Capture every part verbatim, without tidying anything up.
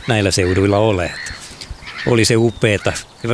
näillä seuduilla ole. Oli se upeeta.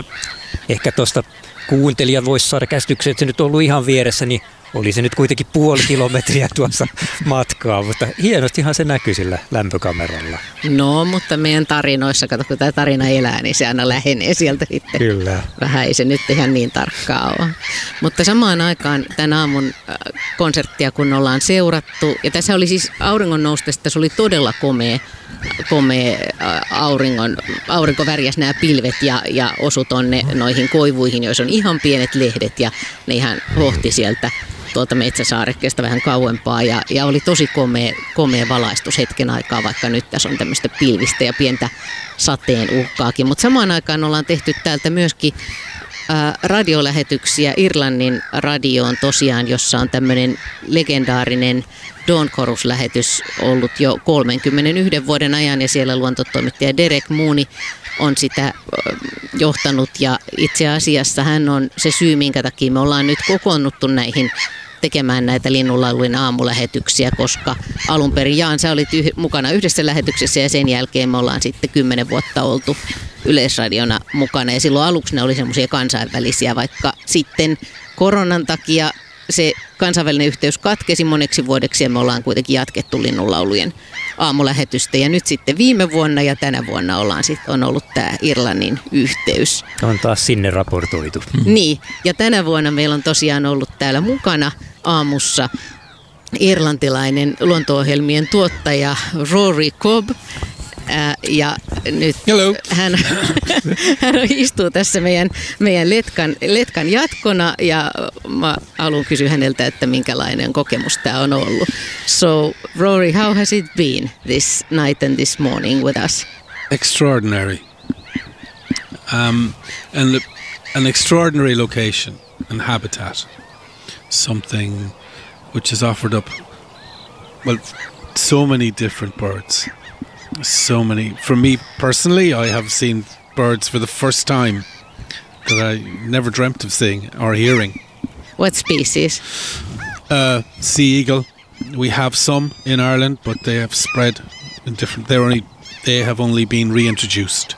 Ehkä tuosta kuuntelijat voisi saada käsityksen, että se nyt on ollut ihan vieressä, niin oli se nyt kuitenkin puoli kilometriä tuossa matkaa, mutta hienostihan se näkyi sillä lämpökameralla. No, mutta meidän tarinoissa, kato kun tämä tarina elää, niin se aina lähenee sieltä sitten. Kyllä. Vähän ei se nyt ihan niin tarkkaa ole. Mutta samaan aikaan tämän aamun konserttia, kun ollaan seurattu, ja tässä oli siis auringon noustesta, se oli todella komea, komea auringon, aurinko värjäsi nämä pilvet ja, ja osui tonne noihin koivuihin, joissa on ihan pienet lehdet, ja ne ihan hohti sieltä tuolta metsäsaarekkeesta vähän kauempaa ja, ja oli tosi komea, komea valaistus hetken aikaa, vaikka nyt tässä on tämmöistä pilvistä ja pientä sateen uhkaakin. Mutta samaan aikaan ollaan tehty täältä myöskin ää, radiolähetyksiä Irlannin radioon tosiaan, jossa on tämmöinen legendaarinen Dawn Chorus-lähetys ollut jo kolmenkymmenenyhden vuoden ajan ja siellä luontotoimittaja Derek Mooney on sitä johtanut ja itse asiassa hän on se syy, minkä takia me ollaan nyt kokoonnuttu näihin tekemään näitä linnunlaulujen aamulähetyksiä, koska alun perin Jaan, sä olit yh- mukana yhdessä lähetyksessä ja sen jälkeen me ollaan sitten kymmenen vuotta oltu Yleisradiona mukana ja silloin aluksi ne oli semmoisia kansainvälisiä, vaikka sitten koronan takia se kansainvälinen yhteys katkesi moneksi vuodeksi ja me ollaan kuitenkin jatkettu linnunlaulujen aamulähetystä ja nyt sitten viime vuonna ja tänä vuonna ollaan sit, on ollut tämä Irlannin yhteys. On taas sinne raportoitu. Niin, ja tänä vuonna meillä on tosiaan ollut täällä mukana aamussa irlantilainen luonto-ohjelmien tuottaja Rory Cobb. Ää, ja nyt Hello. hän, hän istuu tässä meidän, meidän letkan, letkan jatkona ja mä haluan kysyä häneltä, että minkälainen kokemus tämä on ollut. So Rory, how has it been this night and this morning with us? Extraordinary. Um, and an extraordinary location and habitat. Something which has offered up, well, so many different birds. So many. For me personally, I have seen birds for the first time that I never dreamt of seeing or hearing. What species? Uh, sea eagle. We have some in Ireland, but they have spread in different. They're only. They have only been reintroduced.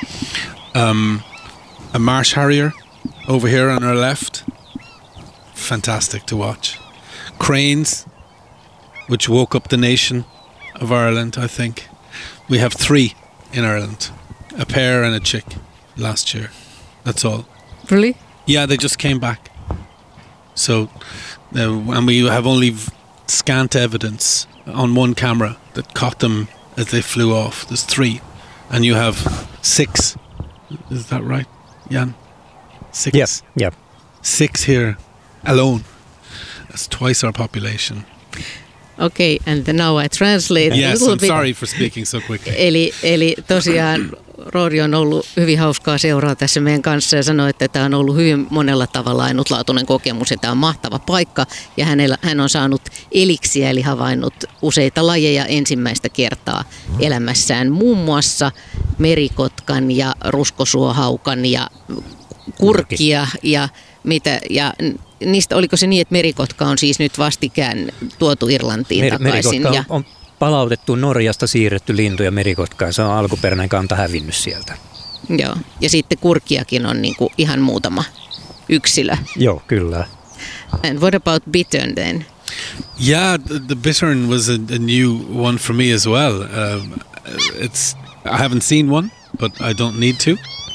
Um, a marsh harrier over here on our left. Fantastic to watch. Cranes, which woke up the nation of Ireland, I think. We have three in Ireland, a pair and a chick last year. That's all. Really? Yeah, they just came back. So, uh, and we have only v- scant evidence on one camera that caught them as they flew off. There's three, and you have six. Is that right, Jan? Six. Yes. Yeah. Six here alone. That's twice our population. Okay, and now I translate Yes, a little I'm bit. sorry for speaking so quickly. Eli, eli tosiaan Rory on ollut hyvin hauskaa seuraa tässä meidän kanssa ja sanoi, että tämä on ollut hyvin monella tavalla ainutlaatuinen kokemus ja tämä on mahtava paikka. Ja hänellä, hän on saanut eliksiä eli havainnut useita lajeja ensimmäistä kertaa elämässään. Muun muassa merikotkan ja ruskosuohaukan ja kurkia ja mitä ja niistä oliko se niin, että merikotka on siis nyt vastikään tuotu Irlantiin Mer- takaisin? merikotka Ja on, on palautettu Norjasta, siirretty lintu ja merikotka ja se on alkuperäinen kanta hävinnyt sieltä. Joo, ja sitten kurkiakin on niinku ihan muutama yksilö. Joo, kyllä. And what about bittern then? Yeah, the, the bittern was a, a new one for me as well. Um, it's I haven't seen one, but I don't need to.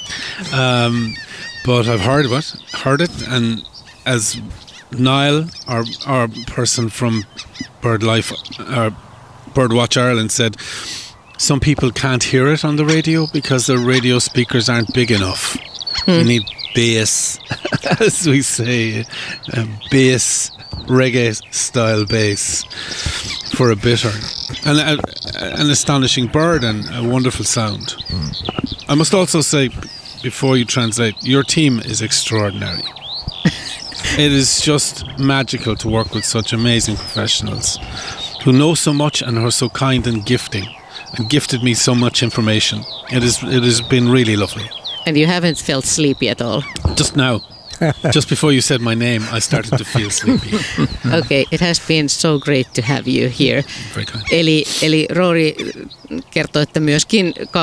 Um, but I've heard of it, heard it, and as Niall, our our person from BirdLife, uh, Birdwatch Ireland said, some people can't hear it on the radio because the radio speakers aren't big enough. Hmm. You need bass, as we say, um, bass, reggae-style bass for a bittern. And a, an astonishing bird and a wonderful sound. I must also say, before you translate, your team is extraordinary. It is just magical to work with such amazing professionals who know so much and are so kind and gifting, and gifted me so much information. It is, it has been really lovely. And you haven't felt sleepy at all? Just now, just before you said my name, I started to feel sleepy. Okay, it has been so great to have you here. Very kind. Eli, eli Rory kertoi, että myöskin